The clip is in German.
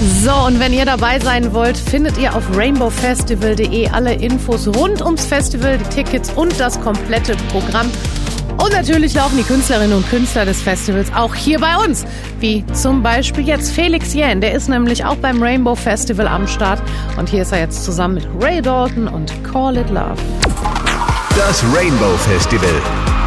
So, und wenn ihr dabei sein wollt, findet ihr auf rainbowfestival.de alle Infos rund ums Festival, die Tickets und das komplette Programm. Und natürlich laufen die Künstlerinnen und Künstler des Festivals auch hier bei uns. Wie zum Beispiel jetzt Felix Jähn, der ist nämlich auch beim Rainbow Festival am Start. Und hier ist er jetzt zusammen mit Ray Dalton und Call It Love. Das Rainbow Festival.